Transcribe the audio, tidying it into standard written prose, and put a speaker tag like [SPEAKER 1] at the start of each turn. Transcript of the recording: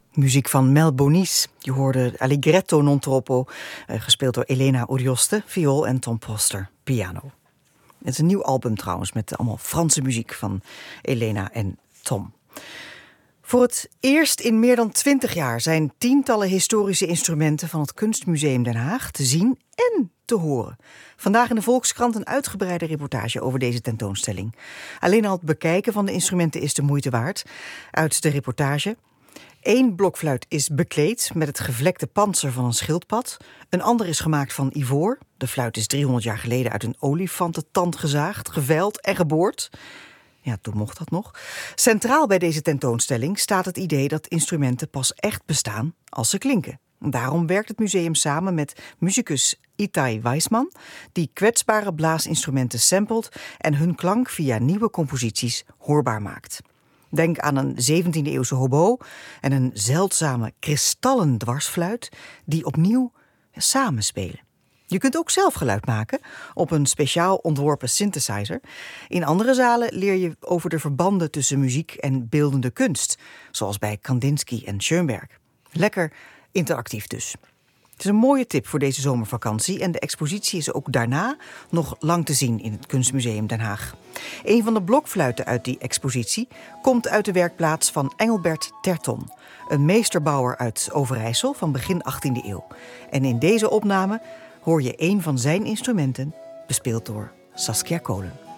[SPEAKER 1] Muziek van Mel Bonis. Je hoorde Allegretto non troppo, gespeeld door Elena Urioste, viool en Tom Poster, piano. Het is een nieuw album trouwens, met allemaal Franse muziek van Elena en Tom. Voor het eerst in meer dan 20 jaar zijn tientallen historische instrumenten van het Kunstmuseum Den Haag te zien en te horen. Vandaag in de Volkskrant een uitgebreide reportage over deze tentoonstelling. Alleen al het bekijken van de instrumenten is de moeite waard. Uit de reportage: 1 blokfluit is bekleed met het gevlekte pantser van een schildpad. Een ander is gemaakt van ivoor. De fluit is 300 jaar geleden uit een olifantentand gezaagd, gevijld en geboord. Ja, toen mocht dat nog. Centraal bij deze tentoonstelling staat het idee dat instrumenten pas echt bestaan als ze klinken. Daarom werkt het museum samen met muzikus Itai Weisman, die kwetsbare blaasinstrumenten samplet en hun klank via nieuwe composities hoorbaar maakt. Denk aan een 17e-eeuwse hobo en een zeldzame kristallen dwarsfluit die opnieuw samenspelen. Je kunt ook zelf geluid maken op een speciaal ontworpen synthesizer. In andere zalen leer je over de verbanden tussen muziek en beeldende kunst, zoals bij Kandinsky en Schoenberg. Lekker interactief dus. Het is een mooie tip voor deze zomervakantie en de expositie is ook daarna nog lang te zien in het Kunstmuseum Den Haag. Een van de blokfluiten uit die expositie komt uit de werkplaats van Engelbert Terton, een meesterbouwer uit Overijssel van begin 18e eeuw. En in deze opname hoor je een van zijn instrumenten, bespeeld door Saskia Kolen.